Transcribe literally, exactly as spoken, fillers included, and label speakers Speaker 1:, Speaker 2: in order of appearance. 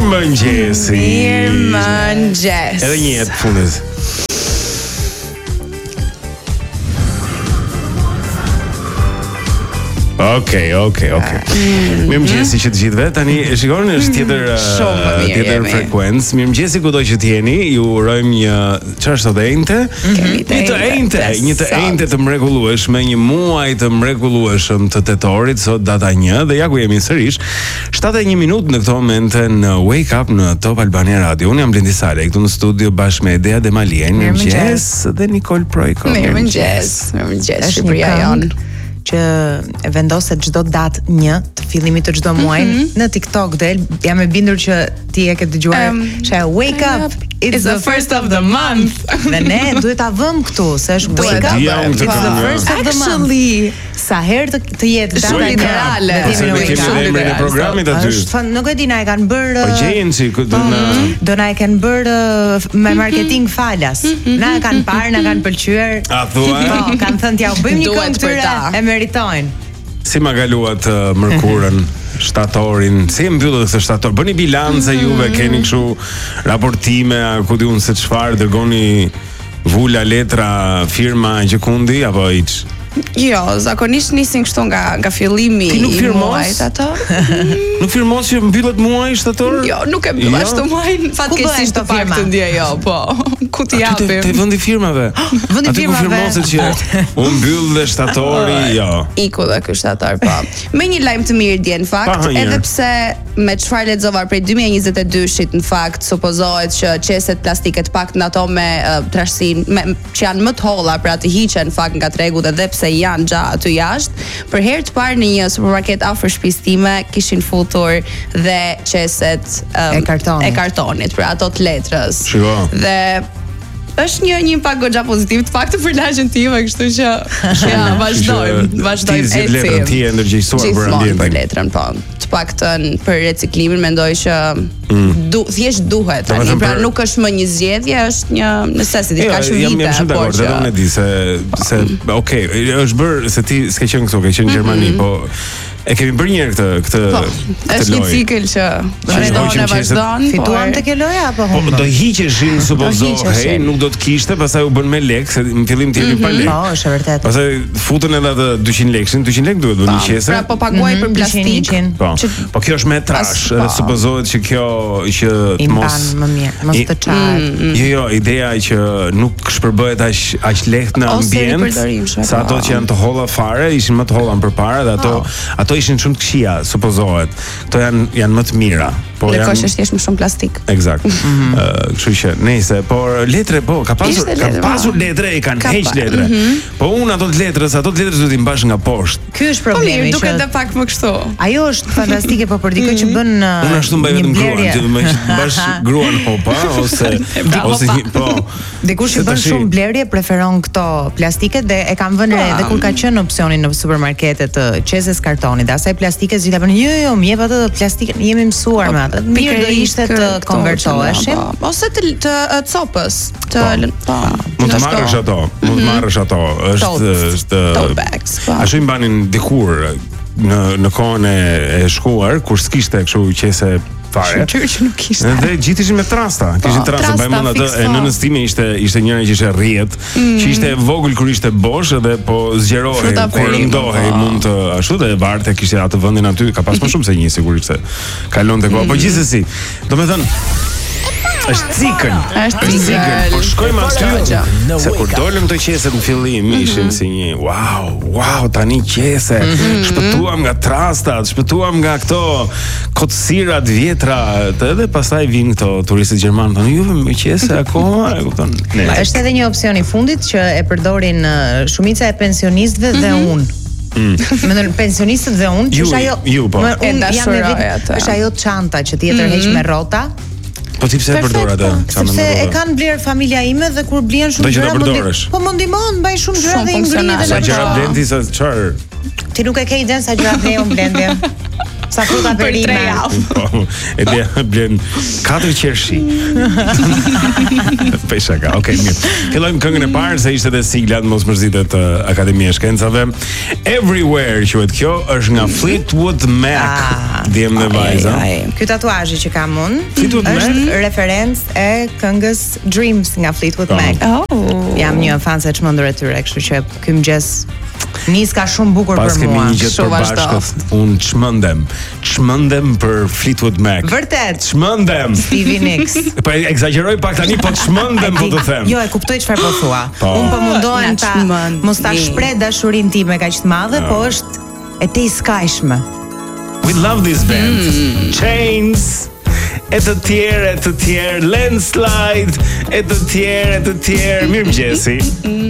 Speaker 1: Mirëmëngjes.
Speaker 2: Mirëmëngjes.
Speaker 1: Edhe një jetë fundit. Okej, okej, okej. Mirëmëngjesi që të gjithëve. Tani shikoni është tjetër uh, tjetër frekuencë. Mirëmëngjesi kudo që jeni. Ju urojmë një çfarë sot e njëjtë? Një të njëjtë, një të njëjtë të mrekullueshme, një muaj të mrekullueshëm të tetorit, sot data një dhe ja ku jemi sërish. shtatë e një minutë në këto momente në Wake Up në Top Albania Radio. Unë jam Blendi Sale këtu në studio bashkë me Edea dhe Malien. Mirëmëngjes dhe Nicole Projko.
Speaker 2: Mirëmëngjes. Mirëmëngjes Shqipëria jon.
Speaker 3: Që e vendoset çdo datë një të fillimit të çdo muaji mm -hmm. në TikTok del, jam e bindur që ti e ke dëgjuar um, që wake up it's the first of the month. Dhe ne duhet ta vëmë këtu, se është wake up it's the first of the month. Sa herë të, të jetë data generale,
Speaker 1: ne kemi emrin e programit aty.
Speaker 3: Është, nuk e di, na e kanë bërë.
Speaker 1: Po gjejnë si do na
Speaker 3: do na e kanë bërë me marketing falas. Na e kanë parë, na kanë pëlqyer.
Speaker 1: A thua?
Speaker 3: Po, kanë thënë t'ja u bëjmë një këngë këtyre, e meritojnë.
Speaker 1: Si ma galuat uh, mërkurën, shtatorin, si e mbyllët këtë shtator? Bëni bilance mm -hmm. juve, keni kështu raportime, ku di unë se çfarë, dërgoni vula, letra, firma, gjëkundi, apo iç?
Speaker 2: Jo, zakonisht nisin kështu nga nga fillimi i muajit ato.
Speaker 1: Nuk firmos që mbyllet muaji shtator?
Speaker 2: Jo, nuk e mbyll ashtu muajin. Fatkeqësisht të pak të ndje jo, po. Ku t'i japim?
Speaker 1: Te vendi firmave.
Speaker 2: Vendi firmave.
Speaker 1: Aty ku firmoset që u mbyll dhe shtatori, jo.
Speaker 2: Iku dhe ky shtator, po. Me një lajm të mirë dje në fakt, edhe pse me çfarë lexova prej dy mijë e njëzet e dyshit në fakt supozohet që qeset plastike të paktën ato me uh, trashësinë që janë më të holla pra të hiqen në fakt nga tregu dhe dhe pse janë gjatë aty jashtë, për herë të parë në një supermarket afër shtëpisë time kishin futur dhe qeset um,
Speaker 3: e kartonit.
Speaker 2: E kartonit, pra ato të letrës.
Speaker 1: Shiko.
Speaker 2: Dhe është një një impakt goxha pozitiv të faktë për lagjen time, kështu që ja vazhdojmë, vazhdojmë
Speaker 1: e letrën ti e ndërgjegjësuar për ambientin.
Speaker 2: Për letrën, po. Të paktën për reciklimin mendoj që mm. du, thjesht duhet tani, pra për... nuk është më një zgjedhje, është një necessity, ka shumë vite.
Speaker 1: Jam shumë dakord, edhe unë e di se se okay, është bërë se ti s'ke qenë këtu, ke qenë në Gjermani, po e kemi bërë një herë këtë këtë
Speaker 2: po, këtë është një cikël që vazhdon e vazhdon.
Speaker 3: Fituam te kjo loja apo
Speaker 1: humb? Po do hiqeshin supozohej, nuk do të kishte, pastaj u bën me lekë, se në fillim ti jeni pa lekë.
Speaker 3: Po, është vërtet.
Speaker 1: Pastaj futën edhe atë dyqind lekë, dyqind lekë duhet bëni qese.
Speaker 2: Pra po paguaj për plastik.
Speaker 1: Po. Po kjo është me trash, edhe supozohet që kjo që
Speaker 3: të mos më mirë, mos të çaj.
Speaker 1: Jo, jo, ideja që nuk shpërbëhet aq aq lehtë në ambient, sa ato që janë të holla fare, ishin më të holla përpara dhe ato ato ishin shumë të këqija, supozohet. Këto janë janë më të mira.
Speaker 2: Po janë kosh është thjesht më shumë plastik.
Speaker 1: Eksakt. Ë, kështu që nëse, por letre po, ka pasur ka pasur letre, e kanë heq letre. Po unë ato të letrës, ato të letrës do t'i mbash nga poshtë.
Speaker 3: Ky është problemi.
Speaker 2: Po duket edhe pak më kështu.
Speaker 3: Ajo është fantastike, po për dikë që bën
Speaker 1: unë ashtu mbaj vetëm gruan, që më mbash gruan hopa ose ose po.
Speaker 3: Dikush që bën shumë blerje preferon këto plastiket dhe e kam vënë re edhe kur ka qenë opsionin në supermarketet të qeses kartonit, dhe asaj plastike zgjidha bën jo jo, më jep atë plastikën, jemi mësuar me atë. Mirë do ishte të konvertoheshim
Speaker 2: ose të të copës, të po.
Speaker 1: Mund të marrësh ato, mund të marrësh ato, është është ashtu i mbanin dikur në në kohën e shkuar kur s'kishte kështu qese fare.
Speaker 2: Që nuk kishte.
Speaker 1: Dhe gjithë ishin me trasta. Kishin trasta, bëjmë atë e nënës time ishte ishte njëra që ishte rrjet, që ishte vogël kur ishte bosh dhe po zgjerohej kur rëndohej, mund të ashtu dhe varte kishte atë vendin aty, ka pas më shumë se një sigurisht se kalonte koha. Po gjithsesi, domethënë është cikël.
Speaker 2: Është cikël.
Speaker 1: Po shkojmë aty. Se kur dolëm të qeset në fillim ishin si një wow, wow, tani qese. Shpëtuam nga trastat, shpëtuam nga këto kotësirat vjetra, edhe pastaj vinë këto turistët gjermanë, thonë juve me qese akoma, e kupton.
Speaker 3: Është edhe një opsion i fundit që e përdorin shumica e pensionistëve dhe unë. Mendon pensionistët dhe unë, që është ajo është ajo çanta që tjetër heq me rrota.
Speaker 1: Po ti pse e përdor atë?
Speaker 3: Sepse e kanë bler familja ime dhe kur blien shumë gjëra
Speaker 1: po
Speaker 3: më ndihmon, mbaj shumë gjëra dhe i ngri dhe
Speaker 1: sa gjëra blendi sa çfarë?
Speaker 3: Ti nuk e ke iden sa gjëra blej un blendi. Sa fruta perime.
Speaker 1: Po, e dhe blen katër qershi. Pesha ka. Okej, mirë. Fillojmë këngën e parë se ishte edhe sigla, mos mërzitet uh, Akademia e Shkencave. Everywhere quhet kjo, është nga Fleetwood Mac. Ah, Djem dhe vajza.
Speaker 3: Ky tatuazhi që kam unë
Speaker 1: është
Speaker 3: referencë e këngës Dreams nga Fleetwood oh. Mac. Oh. Jam një fan se çmendur e tyre, kështu që ky mëngjes nis ka shumë bukur
Speaker 1: Pas
Speaker 3: për mua.
Speaker 1: Pas kemi një gjë të bashkët. Unë çmendem. Çmendem për Fleetwood Mac.
Speaker 3: Vërtet.
Speaker 1: Çmendem.
Speaker 3: Stevie Nicks.
Speaker 1: Po egzagjeroj pak tani, po çmendem po të them.
Speaker 3: Jo, e kuptoj çfarë po thua. Unë po mundohem ta mos ta shpreh dashurinë time kaq të madhe, po është e te i skajshme.
Speaker 1: We love this band. Mm. Chains. E të tjerë, e të tjerë, Landslide, e të tjerë, e të tjerë. Mirëmëngjesi.